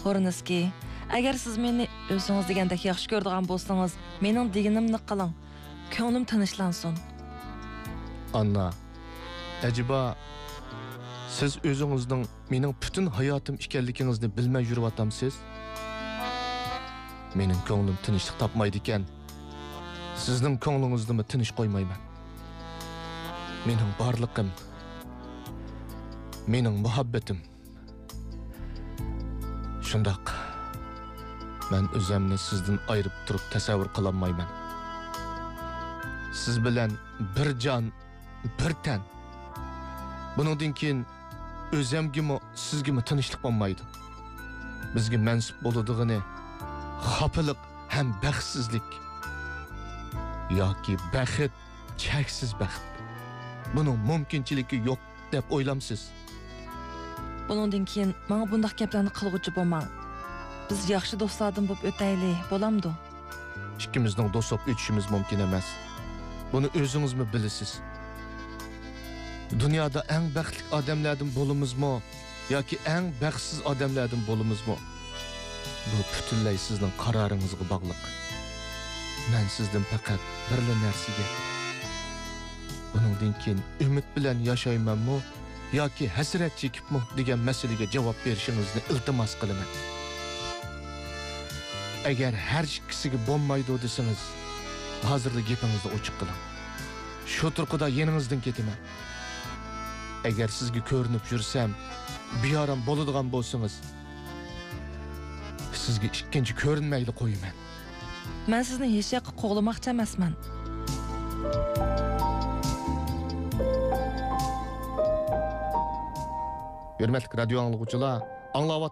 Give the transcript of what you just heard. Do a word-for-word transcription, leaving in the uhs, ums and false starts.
Ko'rinizki, agar siz meni o'zingiz degandek yaxshi ko'radigan bo'lsangiz, mening deganimni qiling. Ko'nglim tinchlansin. Anna, ajiba siz o'zingizning mening butun hayotim ekanligingizni bilmay yuryotamsiz? Mening ko'nglim tinchlik topmaydi ekan. Sizning ko'nglingizni tinch qo'ymayman. Mening barligim, mening muhabbatim. Shundaq. Men o'zimni sizdan ayirib turib tasavvur qila olmayman. Siz bilan bir jon, bir tan. Buningdan keyin o'zimgimi, sizgimi tinchlik bo'lmaydi. Bizga mansub bo'ladigini xafalık hem baxtsizlik yoki baxt, cheksiz baxt. Buning mumkinchiligi yo'q deb o'ylamsiz. Buningdan keyin menga bunday gaplarni qilg'uchi bo'lmang. Biz yaxshi do'stlardan bo'lib o'tayli, bo'lamdi? Ikkimizning do'st bo'lib o'tishimiz mumkin emas. Buni o'zingizmi bilasiz? Dunyoda eng baxtli odamlardan bo'lamizmi yoki eng baxtsiz odamlardan bo'lamizmi? Bu butunlay sizning qaroringizga bog'liq. Men sizdan faqat bir narsaga, buningdan keyin umid bilan yashaymanmi yoki hasrat chekibmi degan masalaga javob berishingizni iltimos qilaman. Agar har ikkisiga bo'lmaydi desangiz, hozirda gapingizni ochiq qiling. Shu turqida yeningizdan ketaman. Agar sizga ko'rinib yursam, biyoram bo'ladigan bo'lsangiz, sizga ikkinchi ko'rinmayli qo'yaman. Men sizni hech yoqqa qo'g'lamoqchi emasman. Hurmatli radio anglovchilar, anglayotgan